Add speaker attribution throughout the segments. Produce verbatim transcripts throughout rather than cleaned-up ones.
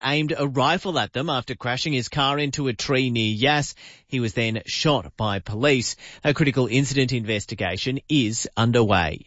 Speaker 1: aimed a rifle at them after crashing his car into a tree near Yass. He was then shot by police. A critical incident investigation is underway.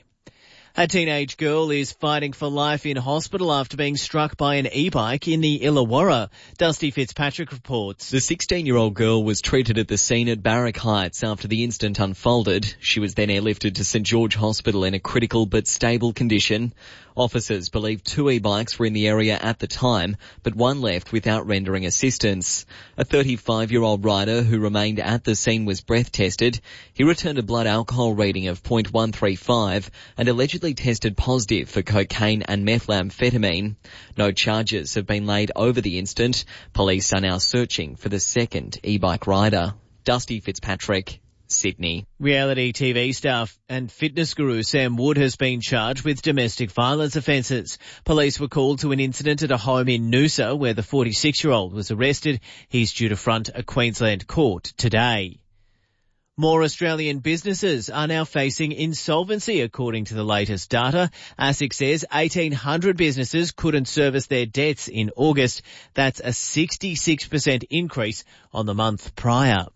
Speaker 1: A teenage girl is fighting for life in hospital after being struck by an e-bike in the Illawarra. Dusty Fitzpatrick reports.
Speaker 2: The sixteen-year-old girl was treated at the scene at Barrack Heights after the incident unfolded. She was then airlifted to St George Hospital in a critical but stable condition. Officers believe two e-bikes were in the area at the time, but one left without rendering assistance. A thirty-five-year-old rider who remained at the scene was breath tested. He returned a blood alcohol reading of point one three five and allegedly tested positive for cocaine and methamphetamine. No charges have been laid over the incident. Police are now searching for the second e-bike rider. Dusty Fitzpatrick, Sydney.
Speaker 1: Reality T V star and fitness guru Sam Wood has been charged with domestic violence offences. Police were called to an incident at a home in Noosa where the forty-six-year-old was arrested. He's due to front a Queensland court today. More Australian businesses are now facing insolvency, according to the latest data. ASIC says eighteen hundred businesses couldn't service their debts in August. That's a sixty-six percent increase on the month prior.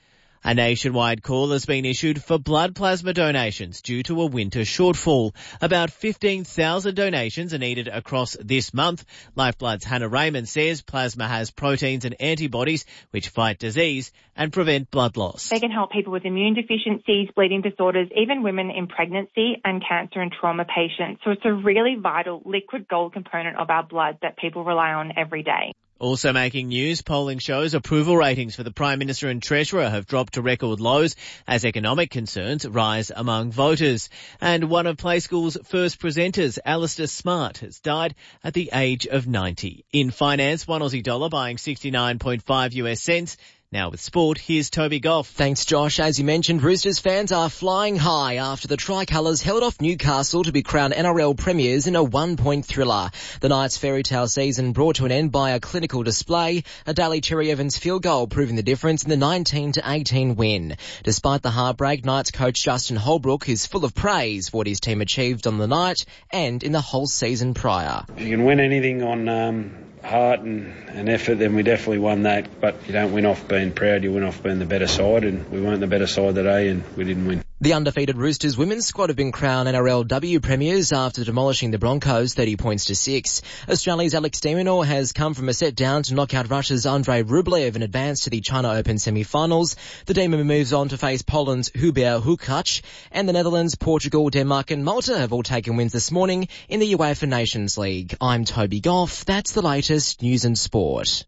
Speaker 1: A nationwide call has been issued for blood plasma donations due to a winter shortfall. About fifteen thousand donations are needed across this month. Lifeblood's Hannah Raymond says plasma has proteins and antibodies which fight disease and prevent blood loss.
Speaker 3: They can help people with immune deficiencies, bleeding disorders, even women in pregnancy and cancer and trauma patients. So it's a really vital liquid gold component of our blood that people rely on every day.
Speaker 1: Also making news, polling shows approval ratings for the Prime Minister and Treasurer have dropped to record lows as economic concerns rise among voters. And one of Play School's first presenters, Alistair Smart, has died at the age of ninety. In finance, one Aussie dollar buying sixty-nine point five US cents. Now with sport, here's Toby Goff.
Speaker 4: Thanks, Josh. As you mentioned, Roosters fans are flying high after the Tricolours held off Newcastle to be crowned N R L premiers in a one-point thriller. The Knights' fairy tale season brought to an end by a clinical display, a Daly Cherry Evans field goal proving the difference in the nineteen to eighteen win. Despite the heartbreak, Knights coach Justin Holbrook is full of praise for what his team achieved on the night and in the whole season prior.
Speaker 5: If you can win anything on um, heart and, and effort, then we definitely won that. But you don't win off being proud, you win off being the better side, and we weren't the better side today and we didn't win.
Speaker 4: The undefeated Roosters women's squad have been crowned N R L W premiers after demolishing the Broncos thirty points to six. Australia's Alex de Minaur has come from a set down to knock out Russia's Andrei Rublev and advance to the China Open semi-finals. The Demon moves on to face Poland's Hubert Hurkacz, and the Netherlands, Portugal, Denmark and Malta have all taken wins this morning in the UEFA Nations League. I'm Toby Goff. That's the latest news and sport.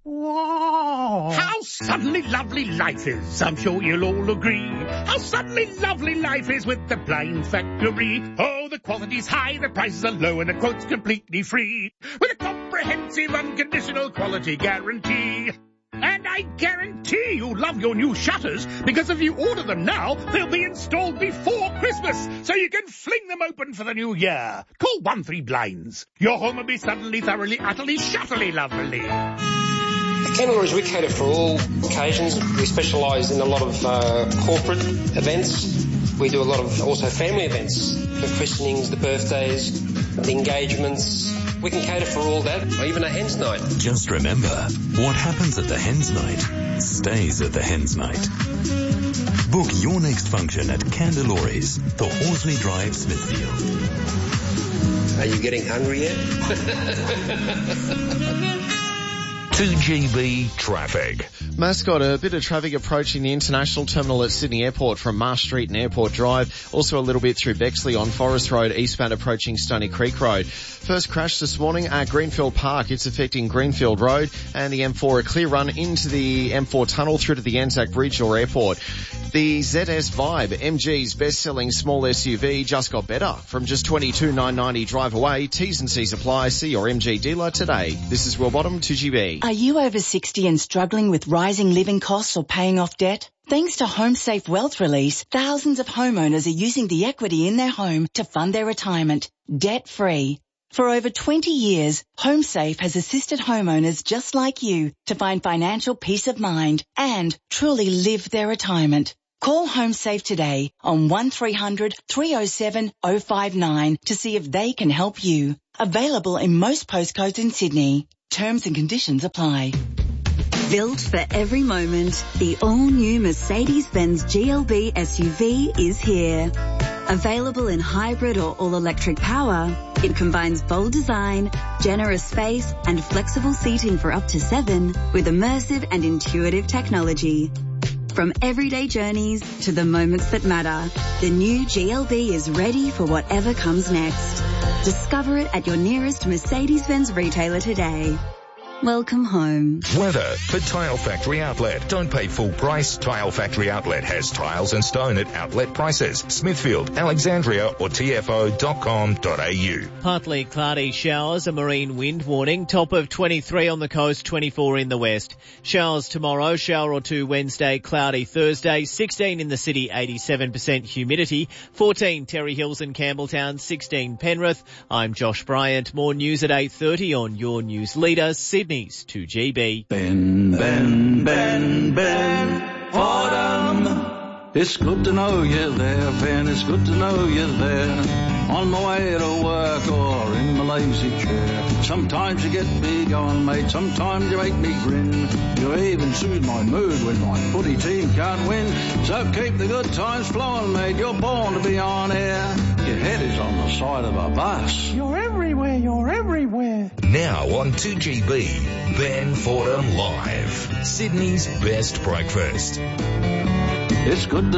Speaker 6: Whoa! How suddenly lovely life is, I'm sure you'll all agree. How suddenly lovely life is with the Blind Factory. Oh, the quality's high, the prices are low, and the quote's completely free. With a comprehensive, unconditional quality guarantee. And I guarantee you'll love your new shutters, because if you order them now, they'll be installed before Christmas, so you can fling them open for the new year. Call one three blinds. Your home will be suddenly, thoroughly, utterly, shutterly lovely.
Speaker 7: At Candleroys, we cater for all occasions. We specialise in a lot of uh, corporate events. We do a lot of also family events, the christenings, the birthdays, the engagements. We can cater for all that, or even a hen's night.
Speaker 8: Just remember, what happens at the hen's night stays at the hen's night. Book your next function at Candleroys, the Horsley Drive, Smithfield.
Speaker 7: Are you getting hungry yet?
Speaker 8: two G B traffic.
Speaker 9: Mascot, a bit of traffic approaching the international terminal at Sydney Airport from Marsh Street and Airport Drive. Also a little bit through Bexley on Forest Road, eastbound approaching Stony Creek Road. First crash this morning at Greenfield Park. It's affecting Greenfield Road and the M four. A clear run into the M four tunnel through to the Anzac Bridge or Airport. The Z S Vibe, M G's best-selling small S U V, just got better. From just twenty-two thousand nine hundred ninety drive away, T's and C's apply. See your M G dealer today. This is Will Bottom, two G B.
Speaker 10: Are you over sixty and struggling with rising living costs or paying off debt? Thanks to HomeSafe Wealth Release, thousands of homeowners are using the equity in their home to fund their retirement, debt-free. For over twenty years, HomeSafe has assisted homeowners just like you to find financial peace of mind and truly live their retirement. Call HomeSafe today on one three hundred three oh seven oh five nine to see if they can help you. Available in most postcodes in Sydney. Terms and conditions apply.
Speaker 11: Built for every moment, the all-new Mercedes-Benz G L B S U V is here. Available in hybrid or all-electric power, it combines bold design, generous space and flexible seating for up to seven with immersive and intuitive technology. From everyday journeys to the moments that matter, the new G L B is ready for whatever comes next. Discover it at your nearest Mercedes-Benz retailer today. Welcome home.
Speaker 12: Weather for Tile Factory Outlet. Don't pay full price. Tile Factory Outlet has tiles and stone at outlet prices. Smithfield, Alexandria or T F O dot com dot A U.
Speaker 1: Partly cloudy showers, a marine wind warning. Top of twenty-three on the coast, twenty-four in the west. Showers tomorrow, shower or two Wednesday, cloudy Thursday. sixteen in the city, eighty-seven percent humidity. fourteen Terry Hills and Campbelltown, sixteen Penrith. I'm Josh Bryant. More news at eight thirty on Your News Leader, Sydney's two G B.
Speaker 13: Ben, Ben, Ben, Ben, Fordham. It's good to know you're there, Ben, it's good to know you're there. On my way to work or in my lazy chair. Sometimes you get me going, mate, sometimes you make me grin. You even soothe my mood when my footy team can't win. So keep the good times flowing, mate, you're born to be on air. Your head is on the side of a bus.
Speaker 14: You're everywhere, you're everywhere.
Speaker 12: Now on two G B, Ben Fordham Live. Sydney's best breakfast.
Speaker 13: It's good to